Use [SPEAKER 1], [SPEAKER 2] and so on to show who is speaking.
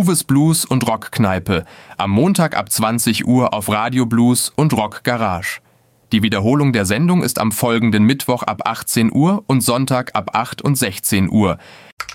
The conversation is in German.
[SPEAKER 1] Uwes Blues und Rockkneipe. Am Montag ab 20 Uhr auf Radio Blues und Rock Garage. Die Wiederholung der Sendung ist am folgenden Mittwoch ab 18 Uhr und Sonntag ab 8 und 16 Uhr.